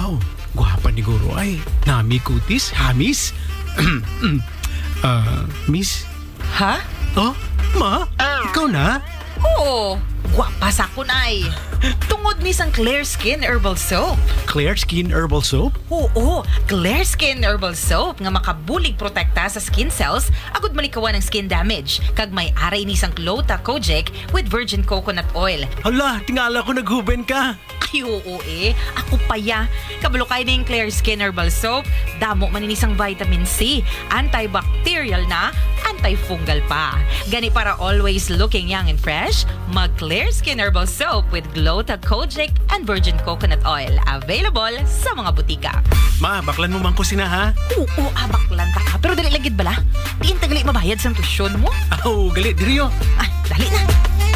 Wow, gwapa ni Guro ay. Nami kutis, hamis. Miss? Ha? Oh, ma? Ikaw na? Oo, gwapa sa kunay. Tungod ni sang Clear Skin Herbal Soap. Clear Skin Herbal Soap? Oo, Clear Skin Herbal Soap nga makabulig protekta sa skin cells agud malikawan ng skin damage. Kag may aray ni sang Clota Kojic with virgin coconut oil. Hala, tingala ko naghuben ka. Ay, oo ako paya. Kabalo kay ning Clear Skin Herbal Soap, damo man ini sang vitamin C, antibacterial na, antifungal pa. Gani para always looking young and fresh, mag Clear Skin Herbal Soap with Glota Kojic and virgin coconut oil. Available sa mga butika. Ma, baklan mo man ko sina ha? Oo, baklan ta ka. Pero dali lagid bala. Diin tagali mabayad sa tuition mo. Oh, gali, diriyo. Dali na.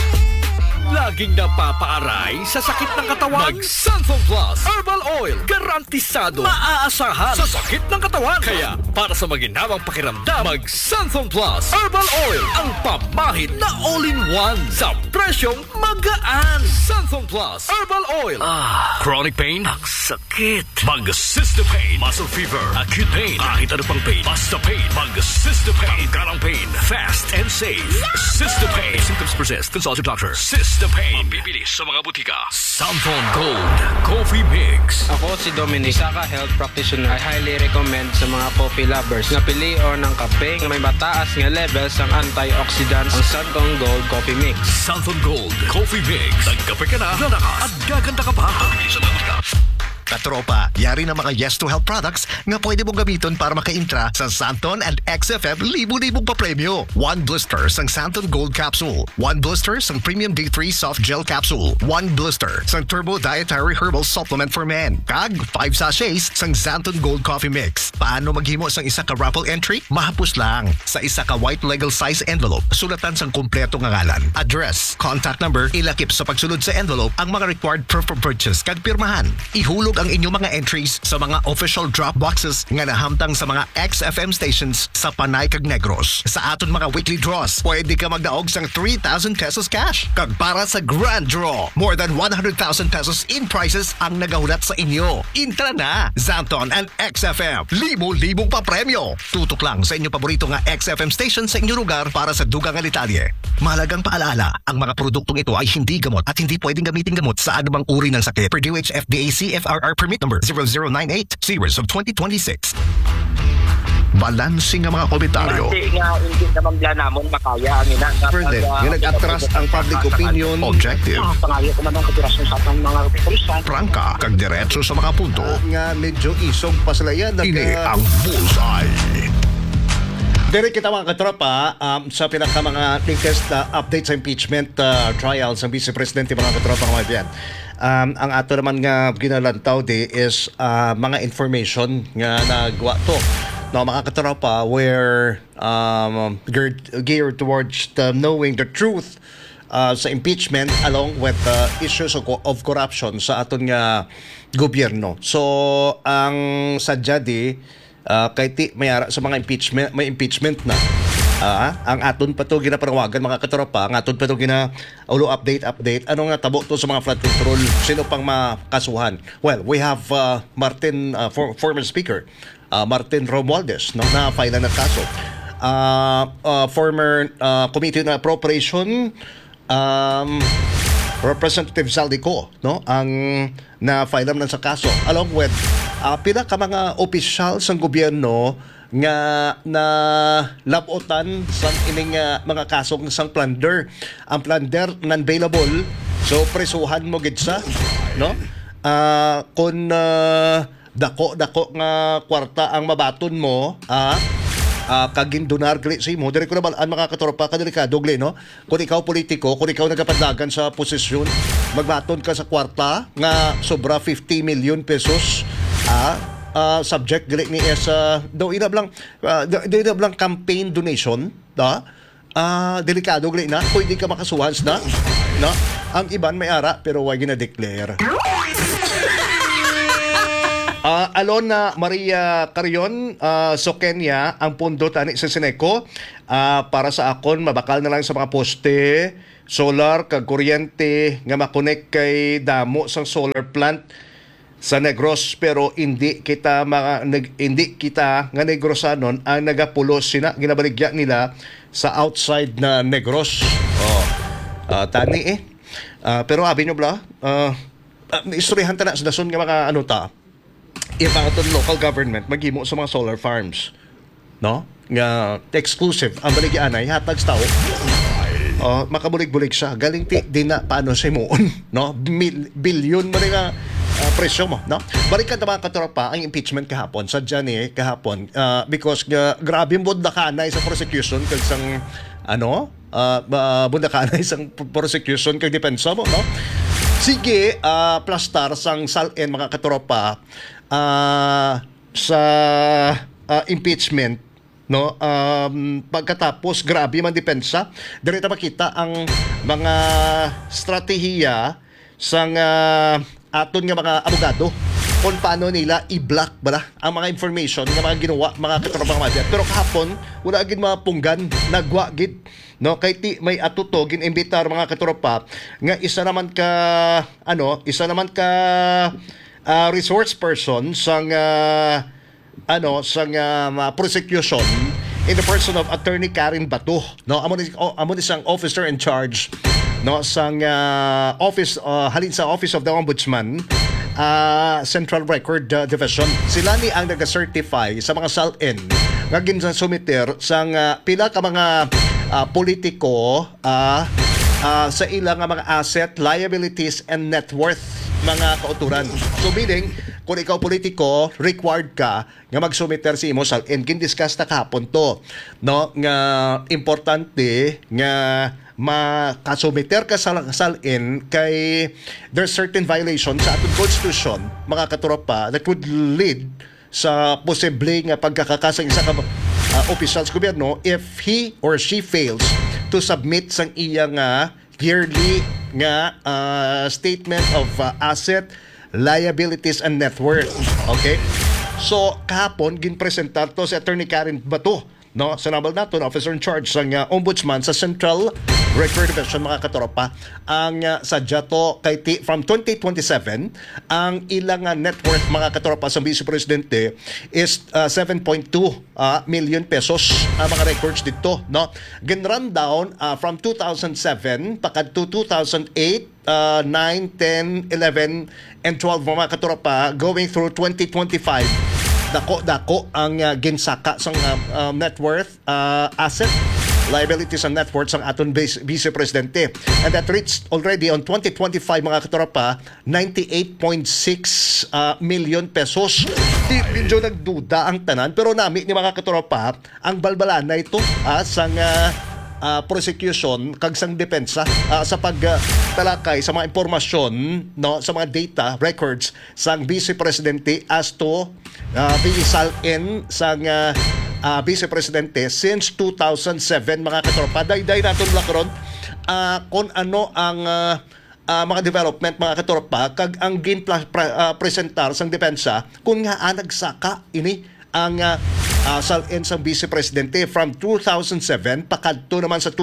Laging napapaaray sa sakit ng katawan. Mag-Santhon Plus Herbal Oil. Garantisado. Maaasahan sa sakit ng katawan. Kaya, para sa maginhawang pakiramdam, mag-Santhon Plus Herbal Oil. Ang pamahid na all-in-one sa presyong magaan. Santhon Plus Herbal Oil. Chronic pain? Ang sakit. Mag-Cystopain. Muscle fever. Acute pain. Kahit ano pang pain. Basta pain. Mag-Cystopain. Tanggalang pain. Fast and safe. Cystopain. If symptoms persist, consult your doctor. Cystopain. Mabibili sa mga butika. Santhon Gold Coffee Mix. Ako si Dominic, isa ka health practitioner. I highly recommend sa mga coffee lovers na pili o ng kape na may mataas nga levels ang antioxidants ang Santhon Gold Coffee Mix. Santhon Gold Coffee Mix. Nagkape ka na, lalakas at gaganda ka pa. Mabibili sa mga butika. Katropa, yari na mga Yes to Health products nga pwede mong gamiton para maka-intra sa Santhon and XFM libu-libong papremyo. 1 blister sang Santhon Gold Capsule. 1 blister sang Premium D3 Soft Gel Capsule. 1 blister sang Turbo Dietary Herbal Supplement for Men. Kag 5 sachets sang Santhon Gold Coffee Mix. Paano maghimo sang isa ka raffle entry? Mahapos lang. Sa isa ka white legal size envelope, sulatan sang kumpleto nga ngalan, address, contact number, ilakip sa pagsulod sa envelope ang mga required proof of purchase kag pirmahan. Ihulog ang inyong mga entries sa mga official drop boxes nga nahamtang sa mga XFM stations sa Panay kag Negros. Sa aton mga weekly draws, pwede ka magdaog sang 3,000 pesos cash. Kag para sa grand draw, more than 100,000 pesos in prizes ang nagahulat sa inyo. Intra na! Santhon and XFM. Libo-libong pa premyo. Tutok lang sa inyong paborito nga XFM station sa inyong lugar para sa dugang nga detalye. Mahalagang paalala, ang mga produktong ito ay hindi gamot at hindi pwedeng gamitin gamot sa anumang uri ng sakit. Per DOH FDA CFRR permit number 0098 series of 2026. Balansing ang mga komentaryo. Hindi nga, hindi naman bla namon makaya ang ina. Further, yung nag-atras ang public opinion. Objective. Pangayo ko naman konsiderasyon sa atong mga pulisan. Prangka, kag diretso sa mga punto. Nga medyo isog pa sila yan. Ini ang bullseye. Direk kita mga katropa sa pinaka mga latest update sa impeachment trial sa Vice Presidente mga katropa mga kaibigan. Ang ato naman nga ginalantaw di is mga information nga nagwa to. No, mga katropa where geared towards knowing the truth sa impeachment along with issues of corruption sa aton nga gobyerno. So ang sadya di kay ti may ara sa mga impeachment, may impeachment na ang aton pa to ginapanawagan mga katropa, ang aton pa to ulo update ano nga tabo to sa mga flood control, sino pang makasuhan. Well, we have Martin former speaker Martin Romualdez no, na file na kaso, former committee na appropriation Representative Saldico no, ang na-file na sa kaso along with pila ka mga opisyal sa gobyerno nga na labotan sa ining mga kasong sang plunder. Ang plunder non-bailable, so presuhan mo gid sa no kung dako nga kwarta ang mabaton mo kagindonar gali sa imo dire ko na balaan mga katropa kadelikado gali no kung ikaw politiko, kung ikaw nagapadlagan sa posisyon magbaton ka sa kwarta nga sobra 50 million pesos subject gali ni daw inablang campaign donation delikado gali na kung hindi ka makasuhans na no ang iban may ara pero wag gina-declare. Alona Maria Carion, Kenya, ang pundo tani sa Sineco para sa akon mabakal na lang sa mga poste, solar kag kuryente nga makonek kay damo sang solar plant sa Negros, pero hindi kita hindi kita nga Negrosanon ang nagapulos sina ginabaligya nila sa outside na Negros. Tani pero abi nyo bla istoryahan ta na sa dason nga mga ano ta if ang aton local government maghimo sa mga solar farms, no, nga exclusive ang baligyanay hatag sa tao. Makabulig-bulig siya. Galing di na paano siya moon, no? Bilyon mo rin nga presyo mo, no? Balikan naman katropa ang impeachment kahapon. Sadya ni kahapon. Because grabe bundakanay sa prosecution kag sang bundakanay sang prosecution kag depensa mo, no? Sige, plastar sang salin mga katropa sa impeachment, no, pagkatapos grabe man depensa diri ta makita ang mga strategiya sang aton nga mga abogado kung paano nila i-block bala ang mga information nga mga ginawa mga katropa mga pero kahapon wala gid mapunggan nagwa gid, no, kay ti may atuto gin-imbitar mga katropa nga isa naman ka resource person sang prosecution in the person of Attorney Karen Bato, no, amo ni sang officer in charge, no, sang office halin sa Office of the Ombudsman Central Record Division. Sila ni ang nag-certify sa mga salin nga ginsumiter sang pila ka mga politiko sa ilang mga asset, liabilities and net worth mga kauturan. So meaning, kung ikaw politiko, required ka nga magsumiter si imo salin. Gin-discuss na kahapon to, no, nga importante nga makasumiter ka sa salin kay there's certain violations sa ating constitution mga katropa that would lead sa posible nga pagkakasang isa ka official sa gobyerno if he or she fails to submit sang iya nga yearly nga statement of asset, liabilities and net worth. Okay? So kahapon ginpresentar to si Attorney Karen Bato, no, sa nabal nato officer in charge sang ombudsman sa Central Record Division mga katropa. Ang sadya to kay from 2027 ang ilang net worth mga katropa sa Vice Presidente is 7.2 million pesos mga records dito, no. Gin-run down from 2007 pakad to 2008, 9, 10, 11 and 12 mga katropa going through 2025. Dako ang ginsaka sang net worth, asset, liabilities and net worth sang aton Vice Presidente. And that reached already on 2025 mga katropa 98.6 million pesos. Di medyo nagduda ang tanan pero nami ni mga katropa ang balbalan na ito sang prosecution kag sang depensa sa pagtalakay sa mga impormasyon, no, sa mga data records sang Vice Presidente as to salin sang Vice Presidente since 2007 mga katropa. Dayday naton lakron kung ano ang mga development mga katropa kag ang presentar sang depensa kung nga nagsaka ini ang salin sa Vice Presidente from 2007 pakadto naman sa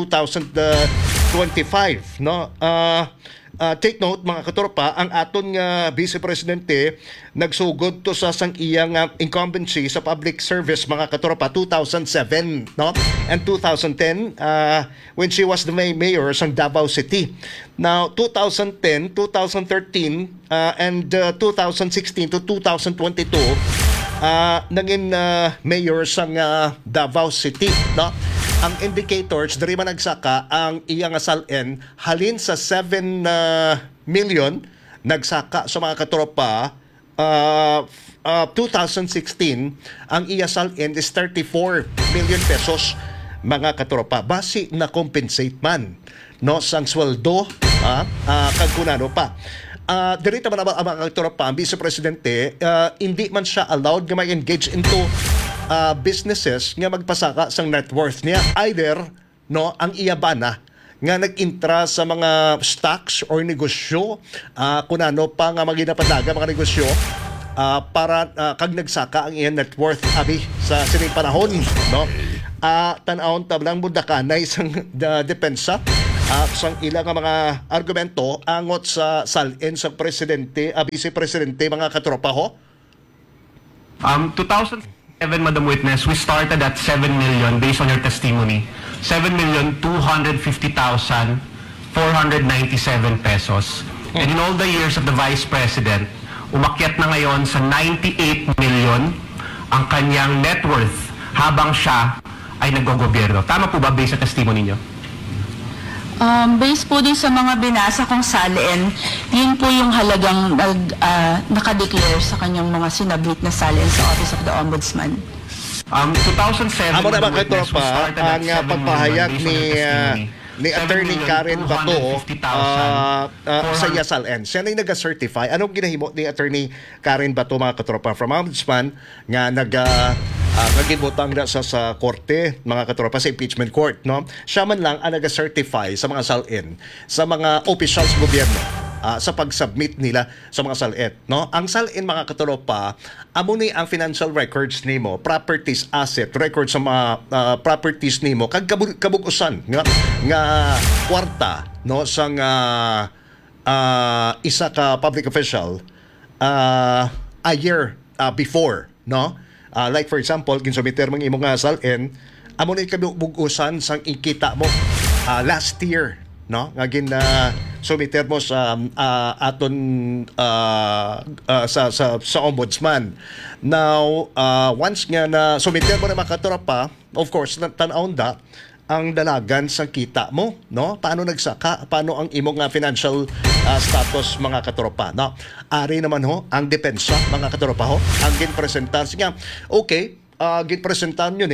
2025, no. Take note mga katropa, ang aton nga Vice Presidente nagsugod to sa sang iyang incumbency sa public service mga katropa 2007, no, and 2010 when she was the mayor sang Davao City. Now 2010, 2013 and 2016 to 2022 naging mayor sang Davao City, no. Ang indicators diri man nagsaka ang iyang salin halin sa 7 million nagsaka sa mga katropa 2016 ang iya salin is 34 million pesos mga katropa basi na compensate man, no, sang sweldo kag kunano pa. Dirita man ang mga katropa ang Vice Presidente hindi man siya allowed nga mag-engage into businesses nga magpasaka sang net worth niya. Either, no, ang iyabana nga nag-intra sa mga stocks or negosyo, kunano pa nga maginapadaga mga negosyo para kag nagsaka ang iyang net worth abi sa sining panahon, no. Tan-awon tablang budakanay sang depensa sang ilang mga argumento angot sa salin sa presidente, vice presidente mga katropa ho. 2007, Madam Witness, we started at 7 million based on your testimony. 7,250,497 pesos. And in all the years of the Vice President, umakyat na ngayon sa 98 million ang kanyang net worth habang siya ay naggogobyerno. Tama po ba based sa testimony niyo? Based po din sa mga binasa kong salin, yun po yung halagang nakadeclare sa kanyang mga sinabit na salin sa Office of the Ombudsman. 2007, Amo na Madam mga Witness, we katropa, started at ang 7 million pagpahayag based on your testimony. ni Attorney Karen Bato sa Yasaln. Siya na yung nag-certify. Anong ginahimo ni Attorney Karen Bato mga katropa from Ombudsman nga nagibutang na sa korte mga katropa sa impeachment court, no? Siya man lang ang nag-certify sa mga salin sa mga officials ng gobyerno sa pag-submit nila sa mga salin, no? Ang salin mga katropa, amo ni ang financial records nimo, properties, asset records sa mga properties nimo kag kabugusan nga kwarta, no, sang isa ka public official a year before, no? Like for example, ginsumiter mga imong nga salin, amo ni kabugusan sang ikita mo last year, no? Nga sumiter mo sa aton sa ombudsman. Now, once nga na sumiter mo na makatropa, of course, tan-aon da ang dalagan sa kita mo, no? Paano nagsaka? Paano ang imong financial status mga katropa, no? Ari naman ho ang depensa mga katropa ho. Ang ginpresentar siya. Okay, ginpresentar yun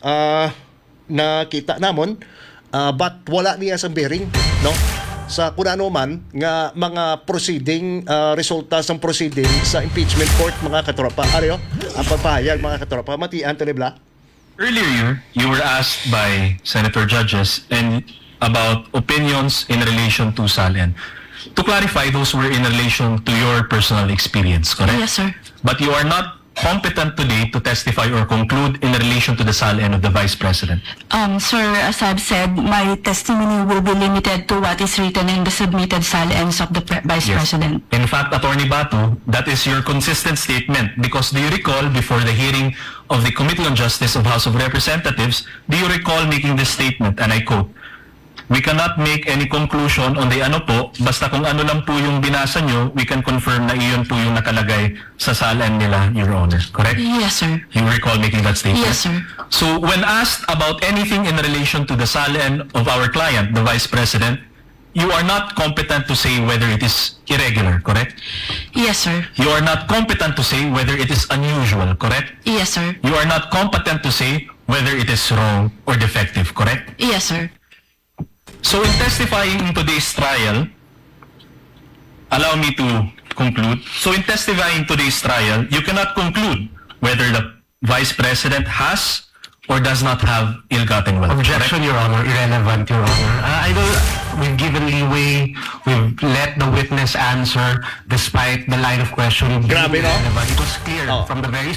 na kita namon, but wala niya sa bearing, no? Sa kunano man nga mga proceeding, resulta sa proceeding sa impeachment court mga katropa. Ari ho, ang pagpahayag mga katropa. Mati Anthony Bla. Earlier, you were asked by Senator Judges and about opinions in relation to Salen. To clarify, those were in relation to your personal experience, correct? Yes, sir. But you are not competent today to testify or conclude in relation to the Salen of the Vice President. Sir, as I've said, my testimony will be limited to what is written in the submitted salins of the Vice President. In fact, Attorney Bato, that is your consistent statement because do you recall before the hearing of the Committee on Justice of House of Representatives, do you recall making this statement, and I quote, "We cannot make any conclusion on the ano po, basta kung ano lang po yung binasa nyo, we can confirm na iyon po yung nakalagay sa salan nila, Your Honor." Correct? Yes, sir. You recall making that statement? Yes, sir. So when asked about anything in relation to the salan of our client, the Vice President, you are not competent to say whether it is irregular, correct? Yes, sir. You are not competent to say whether it is unusual, correct? Yes, sir. You are not competent to say whether it is wrong or defective, correct? Yes, sir. So in testifying in today's trial, allow me to conclude. So in testifying in today's trial, you cannot conclude whether the Vice President has or does not have ill-gotten wealth. Objection, Your Honor. Irrelevant, Your Honor. We've given leeway. We've let the witness answer despite the line of question being Grabe, no? irrelevant. It was clear from the very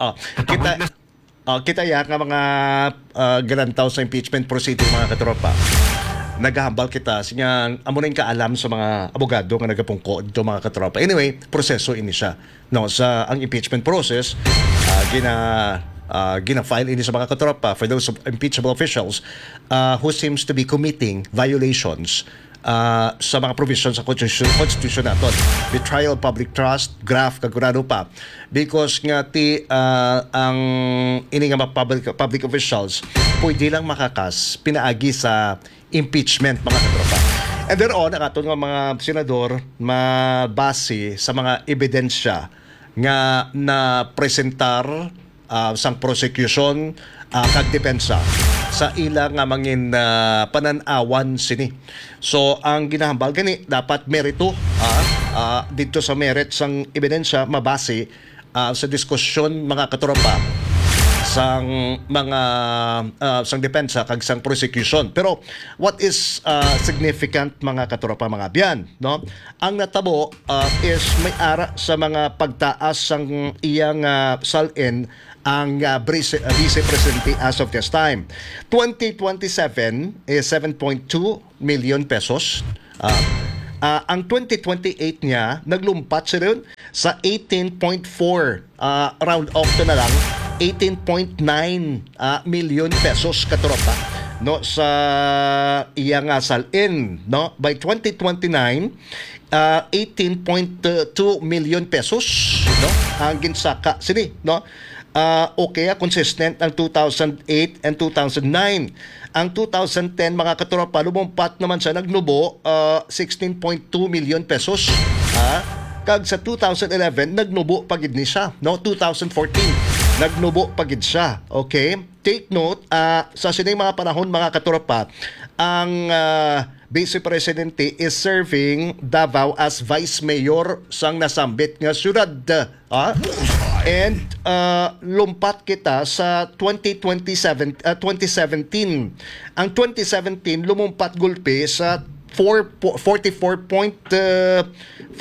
Kita ya nga mga garantaw sa impeachment proceeding mga katropa. Naghahambal kita siya amo na yung kaalam sa mga abogado nga nagapungko dito mga katropa. Anyway, proseso ini siya. No, sa ang impeachment process, gina-file ini sa mga katropa for those impeachable officials who seems to be committing violations sa mga provisions sa constitution naton. Betrayal of public trust, graft, kagurado pa. Because nga ang ini nga public officials pwede lang makakas pinaagi sa impeachment mga katropa. And thereon, ang aton nga mga senador mabase sa mga ebidensya nga na presentar sang prosecution kag depensa sa ilang nga mangin pananawan sini. So ang ginahambal gani dapat merito dito sa merit sang ebidensya mabase sa diskusyon mga katropa sang mga sang depensa kag sang prosecution. Pero what is significant mga katropa mga biyan, no? Ang natabo is may ara sa mga pagtaas sang iyang salin ang Vice Presidente as of this time. 2027 is 7.2 million pesos. Ang 2028 niya, naglumpat siya rin sa 18.4, round off to na lang, 18.9 million pesos katropa, no, sa iya nga salin, no, by 2029 18.2 million pesos, no, ang ginsaka sini, no. Okay, consistent ang 2008 and 2009. Ang 2010 mga katropa, lumumpat naman siya, nagnubo 16.2 million pesos. Kag sa 2011 nagnubo pagid ni siya, no, 2014 nagnubo pagid siya. Okay, take note, sa sining mga panahon mga katropa, ang Vice Presidente is serving Davao as Vice Mayor sang nasambit nga syudad. And lumpat kita sa 2017. Ang 2017 lumumpat gulpi sa 44.8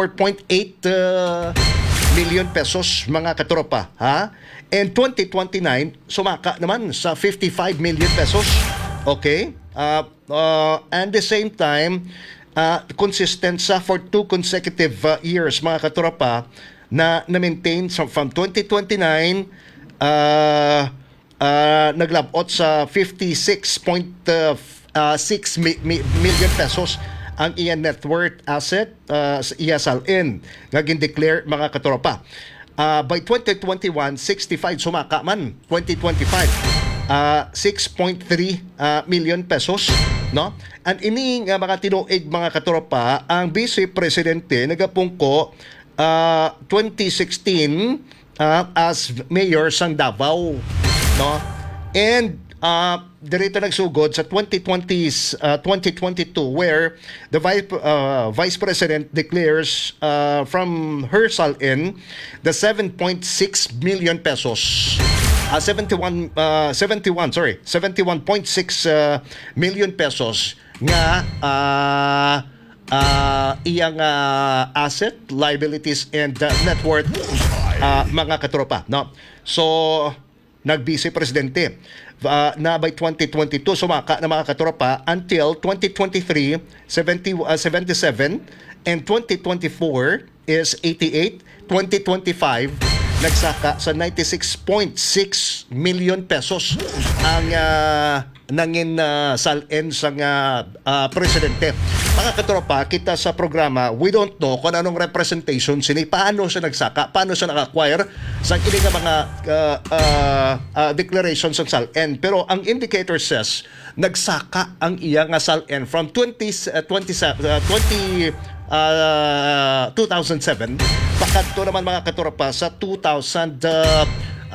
million pesos mga katropa, and 2029 sumaka naman sa 55 million pesos. Okay, and the same time consistent sa for 2 consecutive years mga katropa na maintain from 2029 naglabot sa 56.6 million pesos ang iya net worth asset sa iya salin nga gin-declare mga katropa. By 2021 65 sumaka man 2025 6.3 million pesos, no. And ini nga mga tinuig mga katropa, ang Vice Presidente nagapungko 2016 as mayor sang Davao, no. And dirito nagsugod sa 2022 where the Vice President declares from her salin the 7.6 million pesos. 71.6 million pesos nga iyang asset, liabilities and net worth mga katropa, no. So nag-Vice Presidente na by 2022 sumaka na mga katropa until 2023 77 and 2024 is 88, 2025 nagsaka sa 96.6 million pesos ang nangin salin sa presidente. Mga katropa, kita sa programa, we don't know kung anong representation sini, paano siya nagsaka, paano siya naka-acquire sa kini nga mga declarations ng salin. Pero ang indicator says, nagsaka ang iya nga salin from 2007 pakadto naman mga katropa sa 2025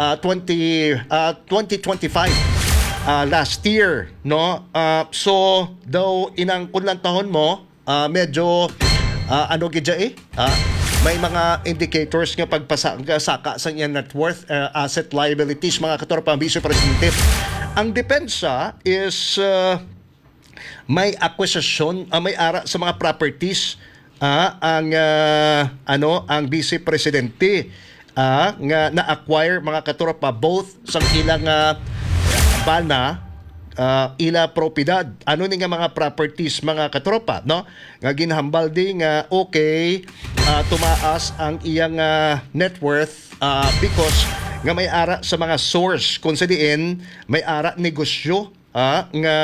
last year, no. So daw inang kunlang tahon mo medyo ano gidya may mga indicators nga pagpasaka sa iyang net worth, asset, liabilities mga katropa ang Vice Presidente. Ang depensa is may acquisition, may ara sa mga properties ang Vice Presidente nga na-acquire mga katropa both sa ilang bana ila propiedad. Ano ni nga mga properties mga katropa, no? Nga ginhambal di nga okay tumaas ang iyang net worth because nga may ara sa mga source kung sa diin may ara negosyo nga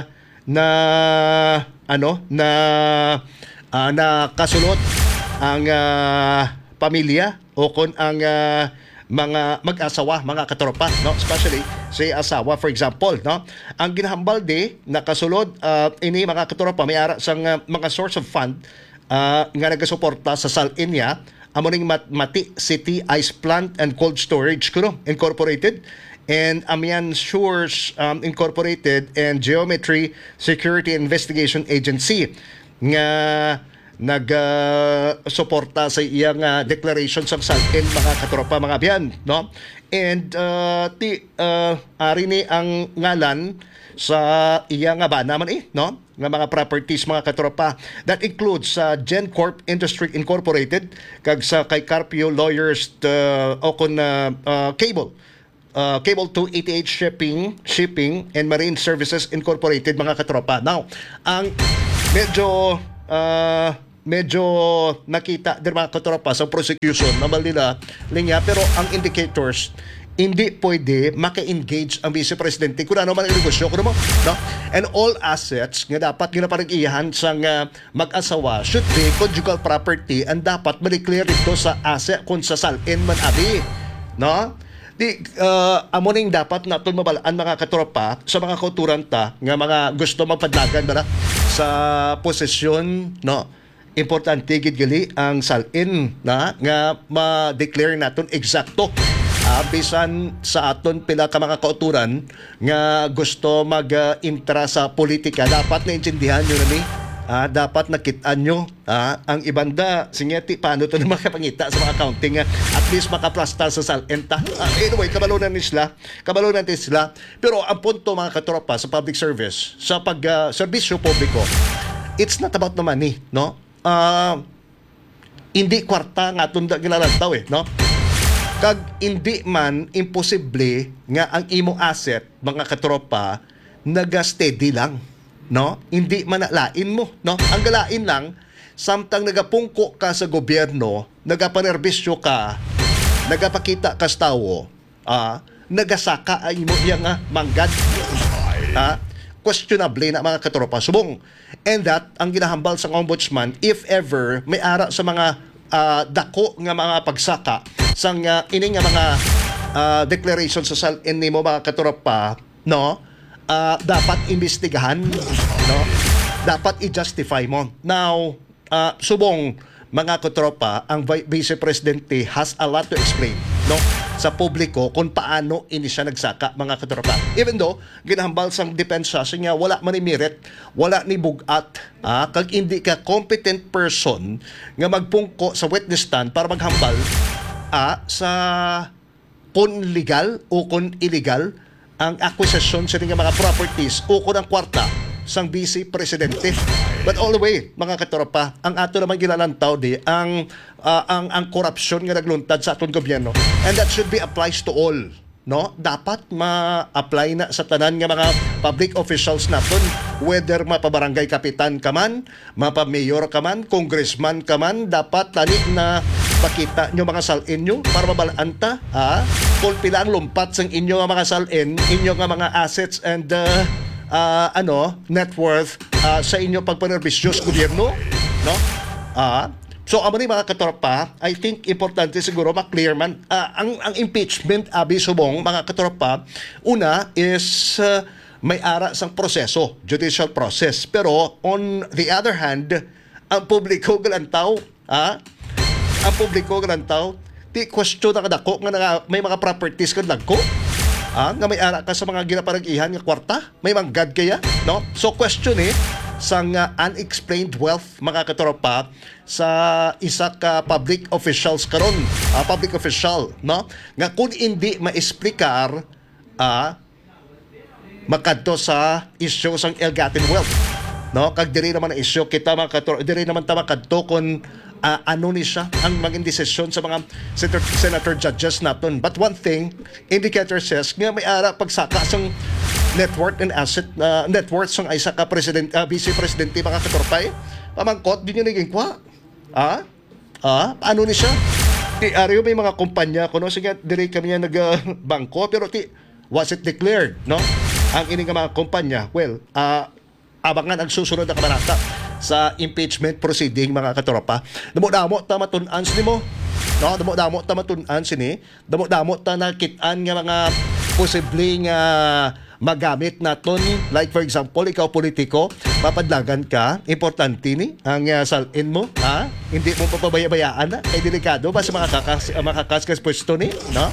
na kasulot ang pamilya o kung ang mga mag-asawa, mga katropa, no, especially say asawa for example, no. Ang ginahambal di nakasulod ini mga katropa may ara sang mga source of fund nga nagasuporta sa salin niya amo ning Mati City Ice Plant and Cold Storage kuno Incorporated and Amian Shores Incorporated and Geometry Security Investigation Agency nga nag-suporta sa iyang declaration sa salin mga katropa mga biyan, no. And ari ni ang ngalan sa iyang bana man no, nga mga properties mga katropa that includes GenCorp Industry Incorporated kag sa kay Carpio Lawyers o kon Cable Cable 288 Shipping and Marine Services Incorporated, mga katropa. Now, ang medyo nakita din mga katropa sa prosecution na nila linya, pero ang indicators hindi pwede maka-engage ang Vice Presidente kung ano man ang negosyo, kung ano mo, no? And all assets nga dapat ginaparag-iyahan sa mag-asawa should be conjugal property and dapat ma-declare ito sa asset kung sa salin man abi, no? Amo ning dapat naton mabalaan mga katropa sa mga kauturan ta nga mga gusto magpadlagan ba sa posesyon, no? Importante gid gali ang salin na nga ma-declare naton eksakto. Bisan sa aton pila ka mga kauturan nga gusto mag-intra sa politika, dapat naintindihan nyo na ni. Dapat nakitaan nyo ang ibanda singeti paano ito na makapangita sa mga accounting, at least makaplastar sa salenta. Anyway, kabalunan nila. Pero ang punto mga katropa sa public service, sa pag-serbisyo publiko, it's not about the money, no? Hindi kwarta nga tunda gilalantaw no? Kag hindi man imposible nga ang imong asset mga katropa naga-steady lang, no? Hindi man nalain mo, no? Ang galain lang samtang nagapungko ka sa gobyerno, nagapanerbisyo ka, nagapakita ka sa tawo, nagasaka ay mo yang manggad. Questionable na mga katropa subong. And that ang ginahambal sa ombudsman, if ever may ara sa mga dako nga mga pagsaka sang ining nga mga declaration sa salin nimo mga katropa, no? Dapat imbestigahan, no? Dapat i-justify mo. Now, subong mga katropa, ang Vice Presidente has a lot to explain, no? Sa publiko kung paano ini siya nagsaka mga katropa. Even though ginahambal sang depensa siya wala man ni merit, wala ni bugat, kag hindi ka competent person nga magpungko sa witness stand para maghambal sa kung legal o kung illegal ang acquisition sa mga properties o kung ang kwarta sang Vice Presidente. But all the way, mga katropa, ang ato naman ginalantaw di ang korupsyon nga nagluntad sa atong gobyerno, and that should be applies to all, no? Dapat ma-apply na sa tanan nga mga public officials naton, whether mapabarangay kapitan ka man, mapamayor ka man, congressman ka man, dapat tani na pakita nyo mga salin nyo para mabalaan ta, kung pila ang lumpat sang inyo nga mga salin, inyo nga mga assets and net worth sa inyo pagpanerbisyo sa gobyerno, no? So amo ni mga katropa, I think importante siguro ma-clear man ang impeachment abi subong mga katropa. Una is may ara sang proseso, judicial process. Pero on the other hand, ang publiko galantaw, di question na kadako nga may mga properties kad nagko. Nga may ara ka sa mga ginaparag-ihan nga kwarta, may manggad kaya, no? So question sang unexplained wealth mga katropa sa isa ka public officials karon, public official, no? Nga kung hindi ma-explicar makadto sa issue sang ill-gotten wealth, no? Kag diri naman ang issue kita mga katropa, diri naman ta makadto kun ano ni siya ang maging desisyon sa mga senator judges naton. But one thing, indicator says nga may ara pagsaka sang net worth and asset net worth sang isa ka Vice Presidente mga katorpay, pamangkot din yung naging kwa. Ano ni siya? Ariyo may mga kumpanya kuno sige diri kami nagbangko pero was it declared, no? Ang ining mga kumpanya, well, abangan ang susunod na kabanata sa impeachment proceeding mga katropa. Damo-damo ta matun-an nimo, no? Damo-damo ta matun-an sini, damo-damo ta nakitaan nga mga posibleng magamit naton, like for example ikaw politiko, mapadlagan ka, importante ni ang salin mo, hindi mo papabayaan na, kay delikado ba sa makakaskas pwesto ni, no?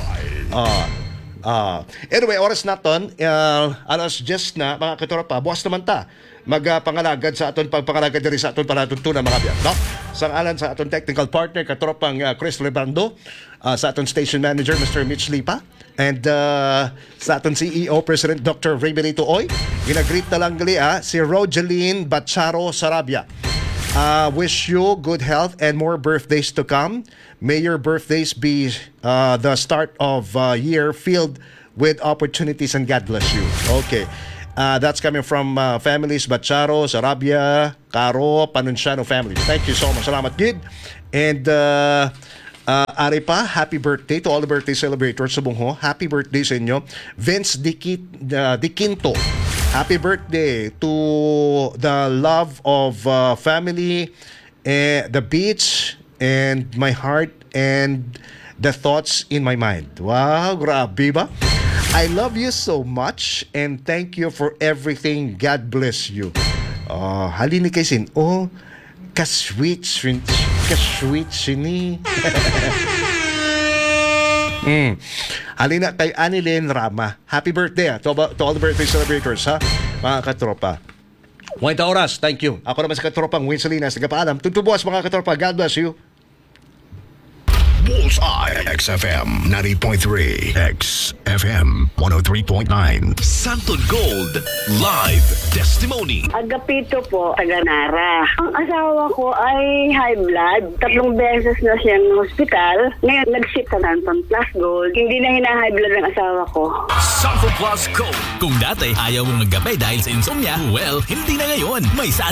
Anyway, oras naton alas 10 na mga katropa, buwas naman ta magpangalagad sa aton pagpangalagad diri sa aton panatuntunan mga biyak, no? Sang alan sa aton technical partner katropang Chris Lebrando, sa aton station manager Mr. Mitch Lipa, and sa aton CEO President Dr. Ray Benito Oy, ginagreet na lang gali si Rogeline Bacharo Sarabia. Wish you good health and more birthdays to come. May your birthdays be the start of year filled with opportunities and God bless you. Okay. That's coming from families Bacharo, Sarabia, Caro, Panunciano family. Thank you so much. Salamat, Gid. And Ari pa, happy birthday to all the birthday celebrators sa Bungho. Happy birthday sa inyo. Vince Diquinto. Happy birthday to the love of family, the beach, and my heart, and the thoughts in my mind. Wow, grabe ba? I love you so much and thank you for everything. God bless you. Halini kay Sin. Oh, ka-sweet sini. Halina kay Anilyn Rama. Happy birthday to all the birthday celebrators, ha? Mga katropa. 1 oras, thank you. Ako naman sa katropang Win Salinas, nagpaalam. Tutubuas mga katropa. God bless you. Bullseye XFM 90.3 XFM 103.9 Santon Gold Live Testimony. Agapito po, taga-Nara. Ang asawa ko ay high blood. 3 beses na siyang hospital. Ngayon, nag-ship sa Santon Plus Gold. Hindi na hina-high blood ng asawa ko. Santon Plus Gold. Kung dati ayaw mong maggabay dahil sa insomnia, well, hindi na ngayon. May